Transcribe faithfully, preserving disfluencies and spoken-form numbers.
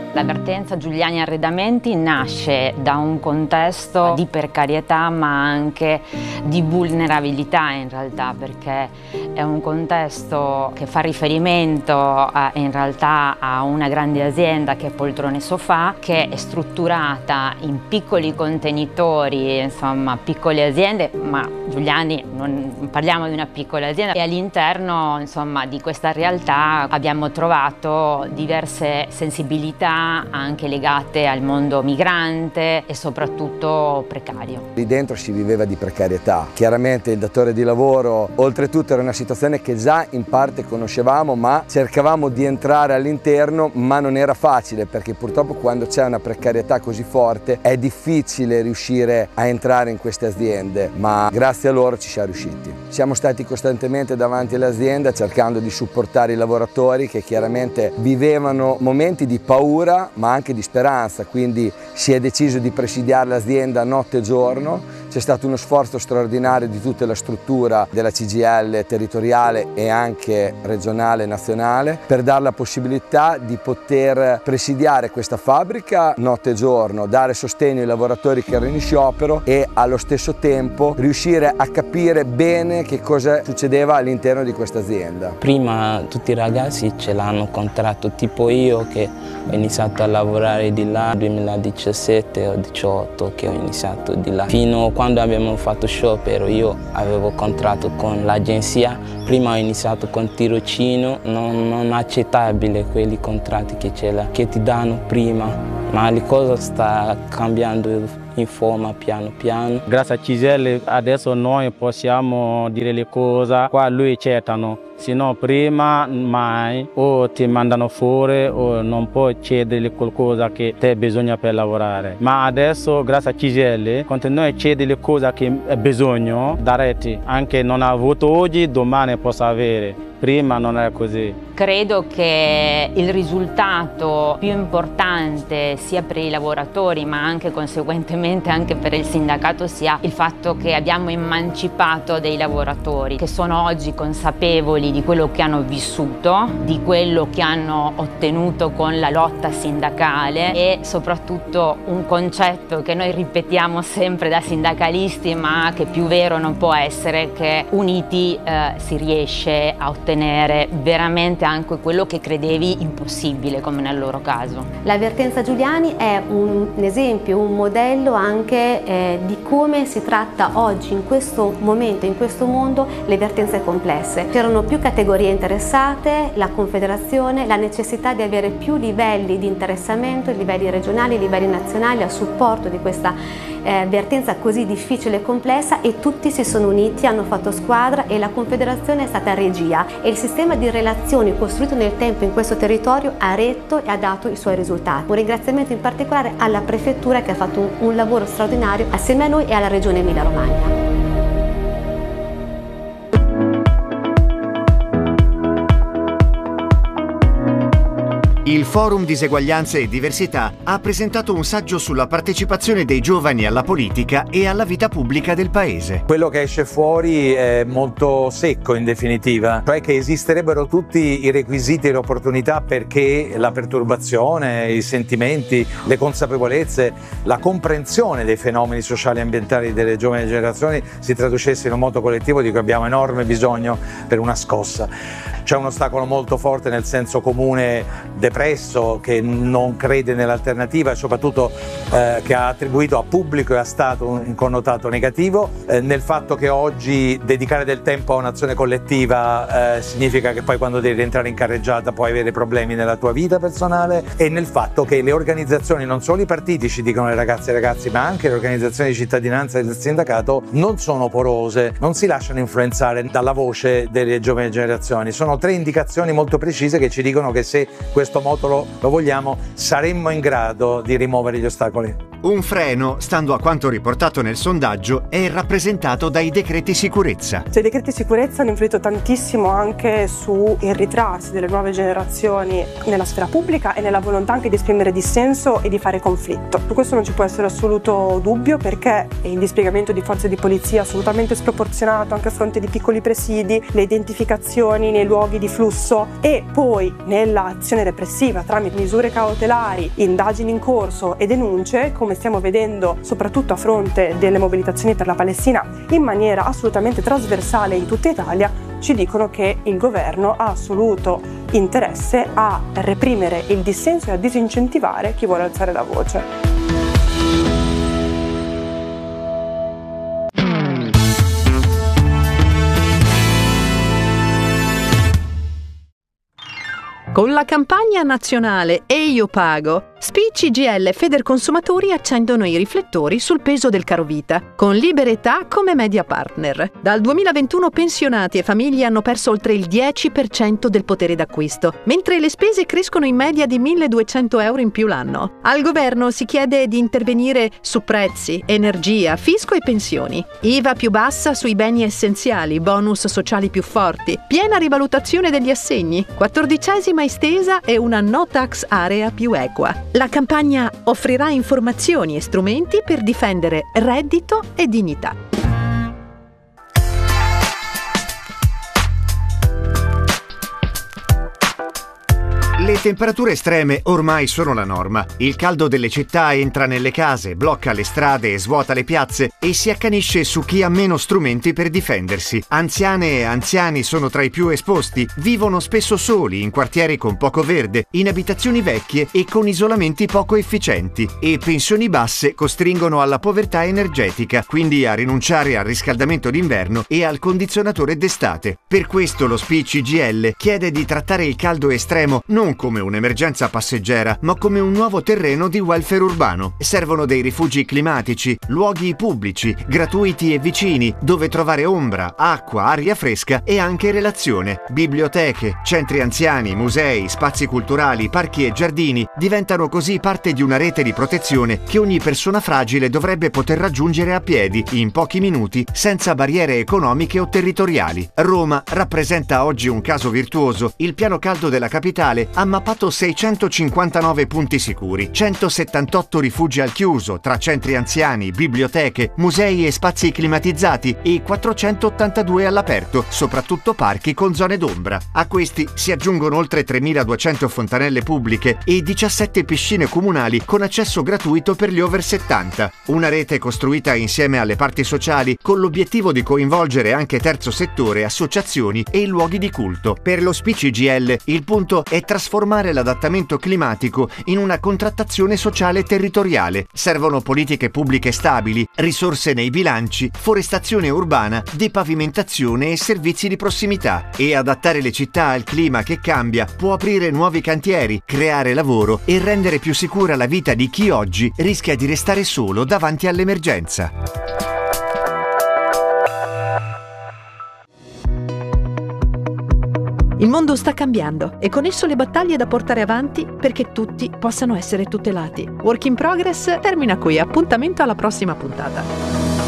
La vertenza Giuliani Arredamenti nasce da un contesto di precarietà ma anche di vulnerabilità in realtà, perché è un contesto che fa riferimento a, in realtà a una grande azienda che è Poltrone Sofà, che è strutturata in piccoli contenitori, insomma piccole aziende, ma Giuliani non parliamo di una piccola azienda, e all'interno insomma di questa realtà abbiamo trovato diverse sensibilità anche legate al mondo migrante e soprattutto precario. Lì dentro si viveva di precarietà, chiaramente il datore di lavoro oltretutto era una situazione che già in parte conoscevamo, ma cercavamo di entrare all'interno, ma non era facile perché purtroppo quando c'è una precarietà così forte è difficile riuscire a entrare in queste aziende, ma grazie a loro ci siamo riusciti. Siamo stati costantemente davanti all'azienda cercando di supportare i lavoratori che chiaramente vivevano momenti di paura ma anche di speranza, quindi si è deciso di presidiare l'azienda notte e giorno. C'è stato uno sforzo straordinario di tutta la struttura della C G I L territoriale e anche regionale e nazionale per dare la possibilità di poter presidiare questa fabbrica notte e giorno, dare sostegno ai lavoratori che erano in sciopero e allo stesso tempo riuscire a capire bene che cosa succedeva all'interno di questa azienda. Prima tutti i ragazzi ce l'hanno contratto, tipo io che ho iniziato a lavorare di là nel duemiladiciassette o diciotto che ho iniziato di là. Fino a quando abbiamo fatto sciopero io avevo contratto con l'agenzia, prima ho iniziato con tirocino, non, non accettabile quelli contratti che, che ti danno prima, ma le cose stanno cambiando in forma piano piano. Grazie a Ciselle adesso noi possiamo dire le cose, qua lui accettano. Se no prima mai o ti mandano fuori o non puoi chiedere qualcosa che te bisogna per lavorare. Ma adesso grazie a Ciselle, quando noi chiediamo le cose che hai bisogno, darete, anche non ha avuto oggi, domani posso avere. Prima non era così. Credo che il risultato più importante sia per i lavoratori ma anche conseguentemente anche per il sindacato sia il fatto che abbiamo emancipato dei lavoratori che sono oggi consapevoli di quello che hanno vissuto, di quello che hanno ottenuto con la lotta sindacale e soprattutto un concetto che noi ripetiamo sempre da sindacalisti ma che più vero non può essere, che uniti eh, si riesce a ottenere veramente anche quello che credevi impossibile come nel loro caso. La vertenza Giuliani è un esempio, un modello anche eh, di come si tratta oggi in questo momento, in questo mondo, le vertenze complesse. C'erano più categorie interessate, la Confederazione, la necessità di avere più livelli di interessamento, livelli regionali, livelli nazionali a supporto di questa eh, vertenza così difficile e complessa, e tutti si sono uniti, hanno fatto squadra e la Confederazione è stata regia e il sistema di relazioni costruito nel tempo in questo territorio ha retto e ha dato i suoi risultati. Un ringraziamento in particolare alla Prefettura che ha fatto un, un lavoro straordinario assieme a noi e alla Regione Emilia-Romagna. Il Forum Diseguaglianze e Diversità ha presentato un saggio sulla partecipazione dei giovani alla politica e alla vita pubblica del paese. Quello che esce fuori è molto secco in definitiva, cioè che esisterebbero tutti i requisiti e le opportunità perché la perturbazione, i sentimenti, le consapevolezze, la comprensione dei fenomeni sociali e ambientali delle giovani generazioni si traducesse in un moto collettivo di cui abbiamo enorme bisogno per una scossa. C'è un ostacolo molto forte nel senso comune depresso che non crede nell'alternativa e soprattutto eh, che ha attribuito a pubblico e a Stato un connotato negativo, eh, nel fatto che oggi dedicare del tempo a un'azione collettiva eh, significa che poi quando devi rientrare in carreggiata puoi avere problemi nella tua vita personale, e nel fatto che le organizzazioni, non solo i partiti ci dicono le ragazze e i ragazzi, ma anche le organizzazioni di cittadinanza e del sindacato non sono porose, non si lasciano influenzare dalla voce delle giovani generazioni. Sono tre indicazioni molto precise che ci dicono che se questo moto lo, lo vogliamo saremmo in grado di rimuovere gli ostacoli. Un freno, stando a quanto riportato nel sondaggio, è rappresentato dai decreti sicurezza. I decreti sicurezza hanno influito tantissimo anche sul ritrarsi delle nuove generazioni nella sfera pubblica e nella volontà anche di esprimere dissenso e di fare conflitto. Su questo non ci può essere assoluto dubbio, perché il dispiegamento di forze di polizia assolutamente sproporzionato anche a fronte di piccoli presidi, le identificazioni nei luoghi di flusso e poi nell'azione repressiva tramite misure cautelari, indagini in corso e denunce, come stiamo vedendo soprattutto a fronte delle mobilitazioni per la Palestina in maniera assolutamente trasversale in tutta Italia, ci dicono che il governo ha assoluto interesse a reprimere il dissenso e a disincentivare chi vuole alzare la voce. Con la campagna nazionale E Io Pago, S P I C G I L e Federconsumatori accendono i riflettori sul peso del carovita, con Liberetà come media partner. Dal duemilaventuno pensionati e famiglie hanno perso oltre il dieci per cento del potere d'acquisto, mentre le spese crescono in media di milleduecento euro in più l'anno. Al governo si chiede di intervenire su prezzi, energia, fisco e pensioni. I V A più bassa sui beni essenziali, bonus sociali più forti, piena rivalutazione degli assegni, quattordicesima estesa e una no tax area più equa. La campagna offrirà informazioni e strumenti per difendere reddito e dignità. Le temperature estreme ormai sono la norma. Il caldo delle città entra nelle case, blocca le strade e svuota le piazze e si accanisce su chi ha meno strumenti per difendersi. Anziane e anziani sono tra i più esposti, vivono spesso soli in quartieri con poco verde, in abitazioni vecchie e con isolamenti poco efficienti, e pensioni basse costringono alla povertà energetica, quindi a rinunciare al riscaldamento d'inverno e al condizionatore d'estate. Per questo lo S P I C G I L chiede di trattare il caldo estremo non come un'emergenza passeggera, ma come un nuovo terreno di welfare urbano. Servono dei rifugi climatici, luoghi pubblici, gratuiti e vicini, dove trovare ombra, acqua, aria fresca e anche relazione. Biblioteche, centri anziani, musei, spazi culturali, parchi e giardini diventano così parte di una rete di protezione che ogni persona fragile dovrebbe poter raggiungere a piedi, in pochi minuti, senza barriere economiche o territoriali. Roma rappresenta oggi un caso virtuoso. Il piano caldo della capitale ha mappato seicentocinquantanove punti sicuri, centosettantotto rifugi al chiuso tra centri anziani, biblioteche, musei e spazi climatizzati e quattrocentottantadue all'aperto, soprattutto parchi con zone d'ombra. A questi si aggiungono oltre tremiladuecento fontanelle pubbliche e diciassette piscine comunali con accesso gratuito per gli over settanta. Una rete costruita insieme alle parti sociali con l'obiettivo di coinvolgere anche terzo settore, associazioni e luoghi di culto. Per lo S P I C G I L il punto è trasformare l'adattamento climatico in una contrattazione sociale territoriale. Servono politiche pubbliche stabili, risorse nei bilanci, forestazione urbana, depavimentazione e servizi di prossimità. E adattare le città al clima che cambia può aprire nuovi cantieri, creare lavoro e rendere più sicura la vita di chi oggi rischia di restare solo davanti all'emergenza. Il mondo sta cambiando e con esso le battaglie da portare avanti perché tutti possano essere tutelati. Work in Progress termina qui, appuntamento alla prossima puntata.